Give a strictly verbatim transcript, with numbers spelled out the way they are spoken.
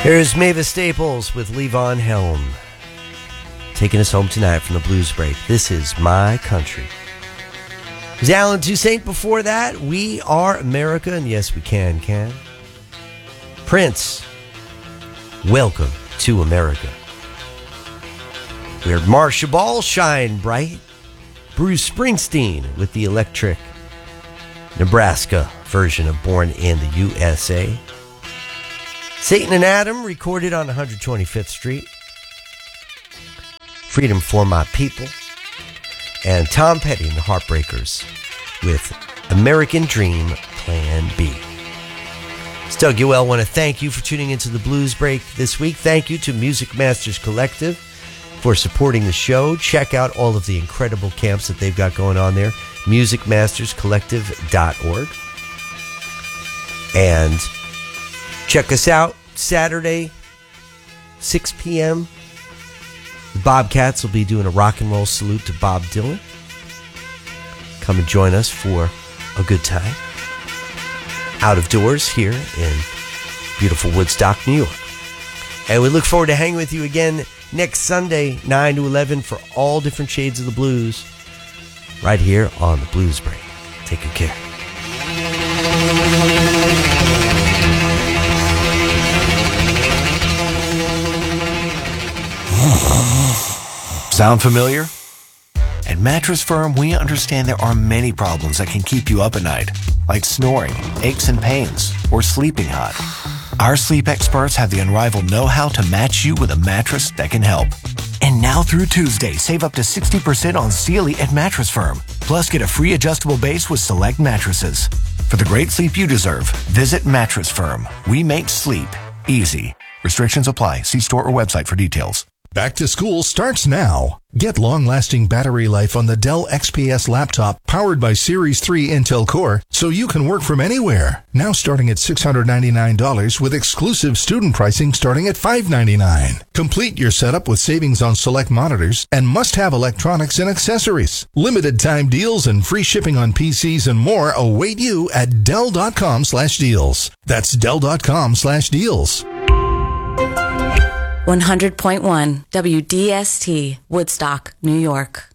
Here's Mavis Staples with Levon Helm, taking us home tonight from the Blues Break. This is My Country. There's Alan Toussaint before that. We Are America, and yes, we can, can. Prince, Welcome to America. We heard Marcia Ball, Shine Bright. Bruce Springsteen with the electric Nebraska version of Born in the U S A. Satan and Adam recorded on one hundred twenty-fifth Street. Freedom for My People. And Tom Petty and the Heartbreakers with American Dream Plan B. It's Doug Yoel. I want to thank you for tuning into the Blues Break this week. Thank you to Music Masters Collective for supporting the show. Check out all of the incredible camps that they've got going on there. music masters collective dot org. And check us out Saturday, six p.m. The Bobcats will be doing a rock and roll salute to Bob Dylan. Come and join us for a good time. Out of doors here in beautiful Woodstock, New York. And we look forward to hanging with you again next Sunday, nine to eleven, for all different shades of the blues, right here on the Blues Break. Take good care. Sound familiar? At Mattress Firm, we understand there are many problems that can keep you up at night, like snoring, aches and pains, or sleeping hot. Our sleep experts have the unrivaled know-how to match you with a mattress that can help. And now through Tuesday, save up to sixty percent on Sealy at Mattress Firm. Plus, get a free adjustable base with select mattresses. For the great sleep you deserve, visit Mattress Firm. We make sleep easy. Restrictions apply. See store or website for details. Back to school starts now. Get long-lasting battery life on the Dell X P S laptop powered by Series three Intel Core so you can work from anywhere. Now starting at six hundred ninety-nine dollars with exclusive student pricing starting at five hundred ninety-nine dollars. Complete your setup with savings on select monitors and must-have electronics and accessories. Limited time deals and free shipping on P Cs and more await you at Dell.com slash deals. That's Dell.com slash deals. one hundred point one W D S T, Woodstock, New York.